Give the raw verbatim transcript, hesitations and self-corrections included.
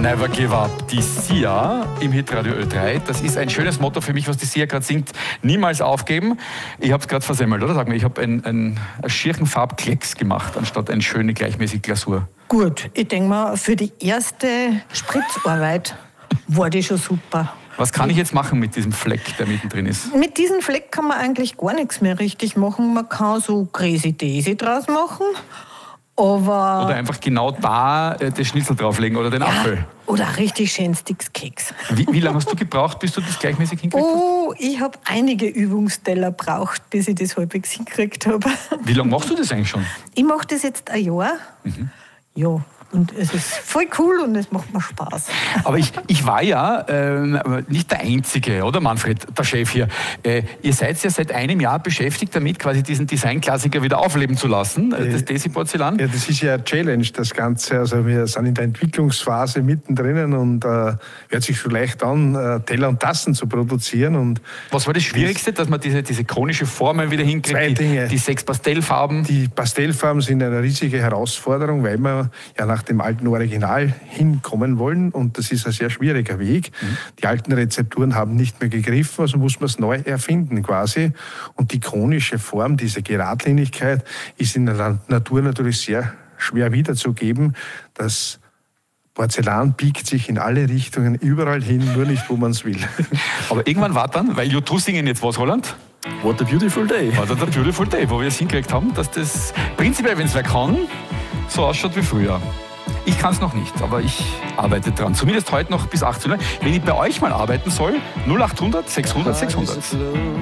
Never give up. Die Sia im Hitradio Ö drei, das ist ein schönes Motto für mich, was die Sia gerade singt. Niemals aufgeben. Ich habe es gerade versemmelt, oder? Sag mal, ich habe einen ein, ein schierchen Farbklecks gemacht, anstatt eine schöne gleichmäßige Glasur. Gut, ich denke mal, für die erste Spritzarbeit war die schon super. Was kann ich jetzt machen mit diesem Fleck, der mittendrin ist? Mit diesem Fleck kann man eigentlich gar nichts mehr richtig machen. Man kann so Crazy Daisy draus machen. Aber oder einfach genau da äh, das Schnitzel drauflegen oder den ja, Apfel. Oder richtig schön Sticks Keks. Wie, wie lange hast du gebraucht, bis du das gleichmäßig hingekriegt hast? Oh, ich habe einige Übungsteller gebraucht, bis ich das halbwegs hingekriegt habe. Wie lange machst du das eigentlich schon? Ich mache das jetzt ein Jahr. Mhm. Ja. Und es ist voll cool und es macht mir Spaß. Aber ich, ich war ja äh, nicht der Einzige, oder Manfred, der Chef hier. Äh, ihr seid ja seit einem Jahr beschäftigt damit, quasi diesen Designklassiker wieder aufleben zu lassen, äh, das Desi-Porzellan. Ja, das ist ja eine Challenge, das Ganze. Also wir sind in der Entwicklungsphase mittendrin und äh, hört sich schon leicht an, äh, Teller und Tassen zu produzieren. Und was war das Schwierigste, dass man diese, diese konische Formen wieder hinkriegt? Zwei Dinge. Die, die sechs Pastellfarben. Die Pastellfarben sind eine riesige Herausforderung, weil wir ja nach dem alten Original hinkommen wollen und das ist ein sehr schwieriger Weg. Mhm. Die alten Rezepturen haben nicht mehr gegriffen, also muss man es neu erfinden quasi. Und die konische Form, diese Geradlinigkeit, ist in der Natur natürlich sehr schwer wiederzugeben. Das Porzellan biegt sich in alle Richtungen, überall hin, nur nicht, wo man es will. Aber irgendwann war dann, weil U zwei singen jetzt was, Roland? What a beautiful day. What a beautiful day, wo wir es hingekriegt haben, dass das prinzipiell, wenn es wer kann, so ausschaut wie früher. Ich kann es noch nicht, aber ich arbeite dran. Zumindest heute noch bis achtzehn Uhr. Wenn ich bei euch mal arbeiten soll, null acht hundert sechshundert sechshundert.